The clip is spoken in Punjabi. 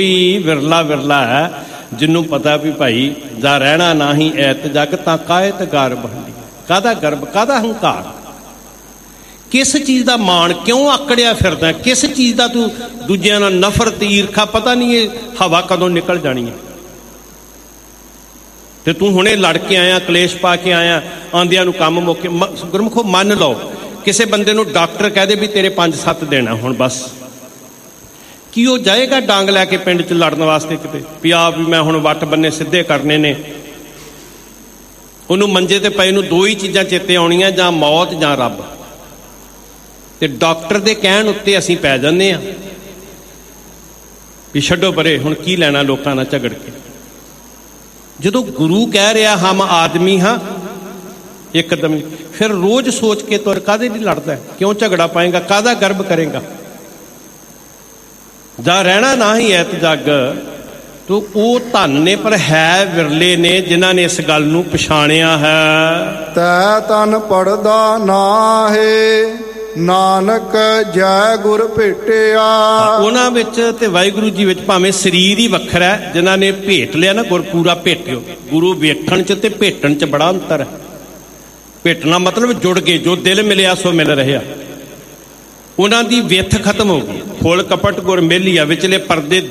ਵਿਰਲਾ ਵਿਰਲਾ ਹੈ ਜਿਹਨੂੰ ਪਤਾ ਵੀ ਭਾਈ ਜਾ ਰਹਿਣਾ ਨਾ ਹੀ ਐਤ ਜਗ ਤਾਂ ਕਾਇਤ ਗਰਭ ਹੁੰਦੀ। ਕਾਹਦਾ ਗਰਭ, ਕਾਹਦਾ ਹੰਕਾਰ, ਕਿਸ ਚੀਜ਼ ਦਾ ਮਾਣ, ਕਿਉਂ ਆਕੜਿਆ ਫਿਰਦਾ, ਕਿਸ ਚੀਜ਼ ਦਾ ਤੂੰ ਦੂਜਿਆਂ ਨਾਲ ਨਫ਼ਰਤ ਈਰਖਾ, ਪਤਾ ਨਹੀਂ ਇਹ ਹਵਾ ਕਦੋਂ ਨਿਕਲ ਜਾਣੀ ਹੈ। ਤੇ ਤੂੰ ਹੁਣੇ ਲੜ ਕੇ ਆਇਆ, ਕਲੇਸ਼ ਪਾ ਕੇ ਆਇਆ, ਆਂਦਿਆਂ ਨੂੰ ਕੰਮ ਮੌਕੇ। ਗੁਰਮੁਖੋ ਮੰਨ ਲਓ ਕਿਸੇ ਬੰਦੇ ਨੂੰ ਡਾਕਟਰ ਕਹਿ ਦੇ ਵੀ ਤੇਰੇ 5-7 ਦਿਨ ਹੁਣ ਬਸ, ਕੀ ਉਹ ਜਾਏਗਾ ਡਾਂਗ ਲੈ ਕੇ ਪਿੰਡ 'ਚ ਲੜਨ ਵਾਸਤੇ ਕਿਤੇ ਵੀ ਆ ਵੀ ਮੈਂ ਹੁਣ ਵੱਟ ਬੰਨੇ ਸਿੱਧੇ ਕਰਨੇ ਨੇ? ਉਹਨੂੰ ਮੰਜੇ ਤੇ ਪਏ ਨੂੰ ਦੋ ਹੀ ਚੀਜ਼ਾਂ ਚੇਤੇ ਆਉਣੀਆਂ, ਜਾਂ ਮੌਤ ਜਾਂ ਰੱਬ। ਤੇ ਡਾਕਟਰ ਦੇ ਕਹਿਣ ਉੱਤੇ ਅਸੀਂ ਪੈ ਜਾਂਦੇ ਹਾਂ ਵੀ ਛੱਡੋ ਪਰੇ, ਹੁਣ ਕੀ ਲੈਣਾ ਲੋਕਾਂ ਨਾਲ ਝਗੜ ਕੇ। ਜਦੋਂ ਗੁਰੂ ਕਹਿ ਰਿਹਾ ਹਮ ਆਦਮੀ ਹਾਂ ਇੱਕਦਮ, ਫਿਰ ਰੋਜ਼ ਸੋਚ ਕੇ ਤੁਰ, ਕਾਹਦੇ ਲਈ ਲੜਦਾ, ਕਿਉਂ ਝਗੜਾ ਪਾਏਗਾ, ਕਾਹਦਾ ਗਰਬ ਕਰੇਗਾ। ਜਾਂ ਰਹਿਣਾ ਨਾ ਹੀ ਐਤ ਜੱਗ ਤੋ ਉਹ ਧਨ ਨੇ, ਪਰ ਹੈ ਵਿਰਲੇ ਨੇ ਜਿਨ੍ਹਾਂ ਨੇ ਇਸ ਗੱਲ ਨੂੰ ਪਛਾਣਿਆ ਹੈ। ਤੈ ਤਨ ਪੜਦਾ ਨਾਹੇ ਨਾਨਕ ਜੈ ਗੁਰ ਭੇਟਿਆ। ਉਹਨਾਂ ਵਿੱਚ ਤੇ ਵਾਹਿਗੁਰੂ ਜੀ ਵਿੱਚ ਭਾਵੇਂ ਸਰੀਰ ਹੀ ਵੱਖਰਾ, ਜਿਨ੍ਹਾਂ ਨੇ ਭੇਟ ਲਿਆ ਨਾ, ਗੁਰ ਪੂਰਾ ਭੇਟਿਓ। ਗੁਰੂ ਵੇਖਣ 'ਚ ਤੇ ਭੇਟਣ 'ਚ ਬੜਾ ਅੰਤਰ ਹੈ। ਭੇਟਣਾ ਮਤਲਬ ਜੁੜ ਗਏ, ਜੋ ਦਿਲ ਮਿਲਿਆ ਸੋ ਮਿਲ ਰਿਹਾ। ਉਹਨਾਂ ਦੀ ਵਿੱਥ ਖਤਮ ਹੋ ਗਈ। ਫੁੱਲ ਕਪਟ ਗੁਰ ਮੇਲੀਆ, ਵਿਚਲੇ ਪਰਦੇ